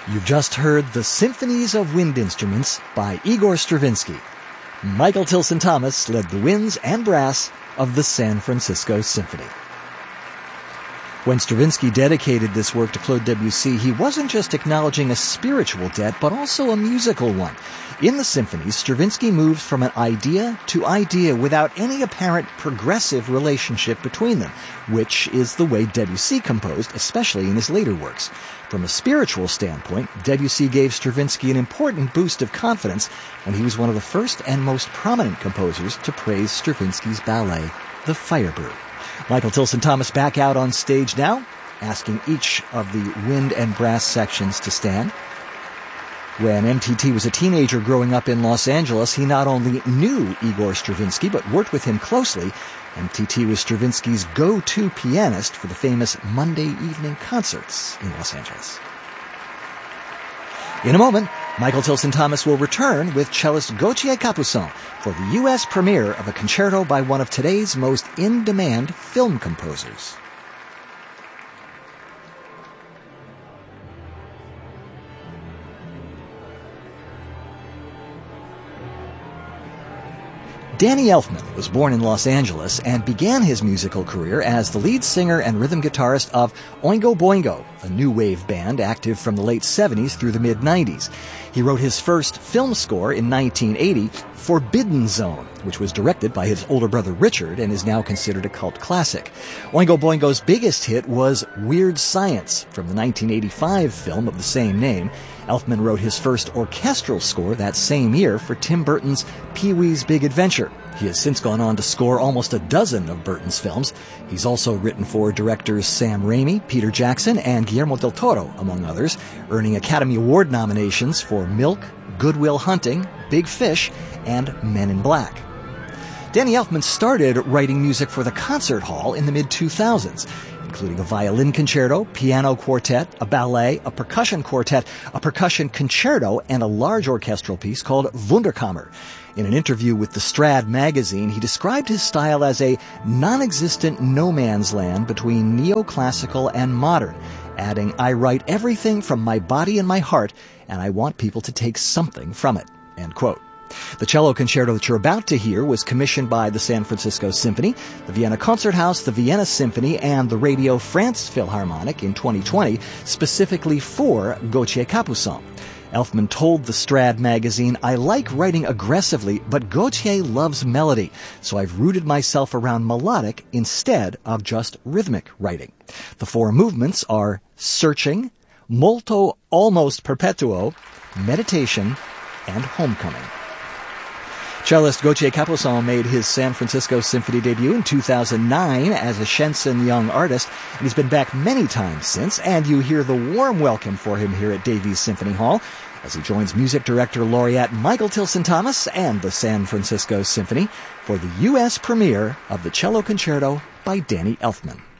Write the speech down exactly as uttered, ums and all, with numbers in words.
You've just heard The Symphonies of Wind Instruments by Igor Stravinsky. Michael Tilson Thomas led the winds and brass of the San Francisco Symphony. When Stravinsky dedicated this work to Claude Debussy, he wasn't just acknowledging a spiritual debt, but also a musical one. In the symphonies, Stravinsky moves from an idea to idea without any apparent progressive relationship between them, which is the way Debussy composed, especially in his later works. From a spiritual standpoint, Debussy gave Stravinsky an important boost of confidence when he was one of the first and most prominent composers to praise Stravinsky's ballet, The Firebird. Michael Tilson Thomas back out on stage now, asking each of the wind and brass sections to stand. When M T T was a teenager growing up in Los Angeles, he not only knew Igor Stravinsky, but worked with him closely. M T T was Stravinsky's go-to pianist for the famous Monday evening concerts in Los Angeles. In a moment, Michael Tilson Thomas will return with cellist Gautier Capuçon for the U S premiere of a concerto by one of today's most in-demand film composers. Danny Elfman was born in Los Angeles and began his musical career as the lead singer and rhythm guitarist of Oingo Boingo, a new wave band active from the late seventies through the mid-nineties. He wrote his first film score in nineteen eighty, Forbidden Zone, which was directed by his older brother Richard and is now considered a cult classic. Oingo Boingo's biggest hit was Weird Science from the nineteen eighty-five film of the same name. Elfman wrote his first orchestral score that same year for Tim Burton's Pee-wee's Big Adventure. He has since gone on to score almost a dozen of Burton's films. He's also written for directors Sam Raimi, Peter Jackson, and Guillermo del Toro, among others, earning Academy Award nominations for Milk, Good Will Hunting, Big Fish, and Men in Black. Danny Elfman started writing music for the concert hall in the mid two thousands, including a violin concerto, piano quartet, a ballet, a percussion quartet, a percussion concerto, and a large orchestral piece called Wunderkammer. In an interview with the Strad magazine, he described his style as a non-existent no-man's land between neoclassical and modern, adding, "I write everything from my body and my heart, and I want people to take something from it." End quote. The cello concerto that you're about to hear was commissioned by the San Francisco Symphony, the Vienna Concerthouse, the Vienna Symphony, and the Radio France Philharmonic in twenty twenty, specifically for Gautier Capuçon. Elfman told the Strad magazine, "I like writing aggressively, but Gautier loves melody, so I've rooted myself around melodic instead of just rhythmic writing." The four movements are Searching, Molto Almost Perpetuo, Meditation, and Homecoming. Cellist Gautier Capuçon made his San Francisco Symphony debut in two thousand nine as a Shenson Young Artist, and he's been back many times since, and you hear the warm welcome for him here at Davies Symphony Hall as he joins music director laureate Michael Tilson Thomas and the San Francisco Symphony for the U S premiere of the cello concerto by Danny Elfman.